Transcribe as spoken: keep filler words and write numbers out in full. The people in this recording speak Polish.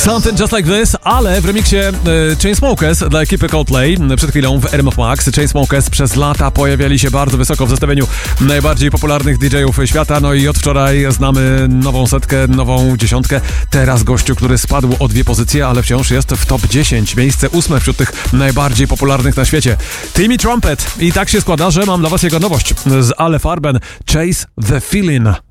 Something Just Like This, ale w remiksie e, Chainsmokers dla ekipy Coldplay. Przed chwilą w R M F Max. Chainsmokers przez lata pojawiali się bardzo wysoko w zestawieniu najbardziej popularnych D J-ów świata. No i od wczoraj znamy nową setkę, nową dziesiątkę. Teraz gościu, który spadł o dwie pozycje, ale wciąż jest w top dziesięć. Miejsce ósme wśród tych najbardziej popularnych na świecie. Timmy Trumpet. I tak się składa, że mam dla was jego nowość z Ale Farben. Chase the Feeling.